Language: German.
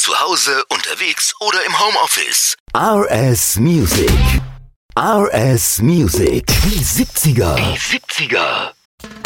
zu Hause, unterwegs oder im Homeoffice. RS Music. RS Music. Die 70er.